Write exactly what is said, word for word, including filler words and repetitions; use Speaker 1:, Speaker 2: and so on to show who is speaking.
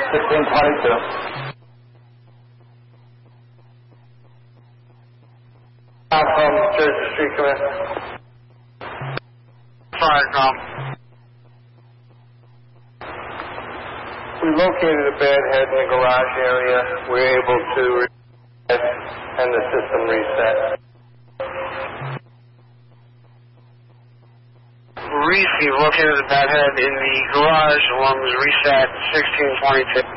Speaker 1: sixteen twenty-two. I'm from Jersey Street, come in.
Speaker 2: Fire call.
Speaker 1: We located a bad head in the garage area. We're able to reset and the system reset.
Speaker 2: Reese, you located a bad head in the garage. Alarm was reset sixteen twenty-two.